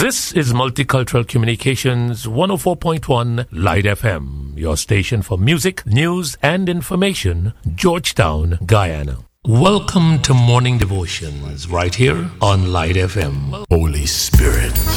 This is Multicultural Communications 104.1 Light FM, your station for music, news, and information, Georgetown, Guyana. Welcome to Morning Devotions right here on Light FM. Holy Spirit.